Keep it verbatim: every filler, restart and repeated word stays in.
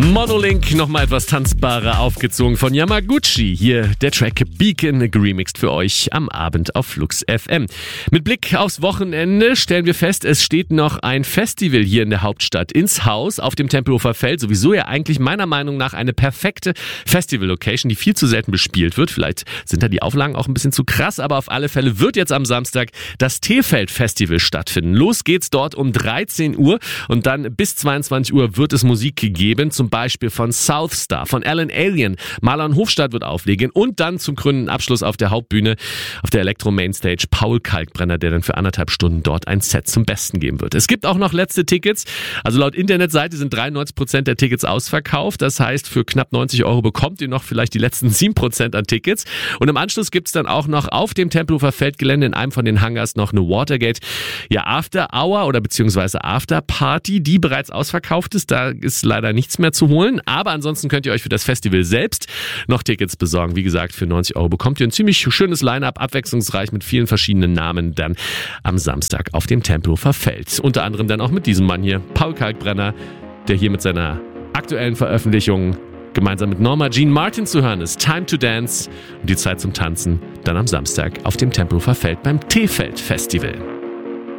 Monolink, nochmal etwas tanzbarer aufgezogen von Yamaguchi. Hier der Track Beacon geremixed für euch am Abend auf Flux F M. Mit Blick aufs Wochenende stellen wir fest, es steht noch ein Festival hier in der Hauptstadt ins Haus auf dem Tempelhofer Feld. Sowieso ja eigentlich meiner Meinung nach eine perfekte Festival-Location, die viel zu selten bespielt wird. Vielleicht sind da die Auflagen auch ein bisschen zu krass, aber auf alle Fälle wird jetzt am Samstag das T-Feld-Festival stattfinden. Los geht's dort um dreizehn Uhr und dann bis zweiundzwanzig Uhr wird es Musik geben, zum Beispiel von Southstar, von Alan Alien, Marlon Hofstadt wird auflegen und dann zum krönenden Abschluss auf der Hauptbühne, auf der Elektro-Mainstage, Paul Kalkbrenner, der dann für anderthalb Stunden dort ein Set zum Besten geben wird. Es gibt auch noch letzte Tickets, also laut Internetseite sind dreiundneunzig Prozent der Tickets ausverkauft, das heißt für knapp neunzig Euro bekommt ihr noch vielleicht die letzten sieben Prozent an Tickets und im Anschluss gibt's dann auch noch auf dem Tempelhofer Feldgelände in einem von den Hangars noch eine Watergate, ja After Hour oder beziehungsweise After Party, die bereits ausverkauft ist, da ist leider nichts mehr zu holen, aber ansonsten könnt ihr euch für das Festival selbst noch Tickets besorgen. Wie gesagt, für neunzig Euro bekommt ihr ein ziemlich schönes Line-Up, abwechslungsreich mit vielen verschiedenen Namen dann am Samstag auf dem Tempelhofer Feld. Unter anderem dann auch mit diesem Mann hier, Paul Kalkbrenner, der hier mit seiner aktuellen Veröffentlichung gemeinsam mit Norma Jean Martin zu hören ist. Time to Dance und die Zeit zum Tanzen dann am Samstag auf dem Tempelhofer Feld beim T-Feld Festival.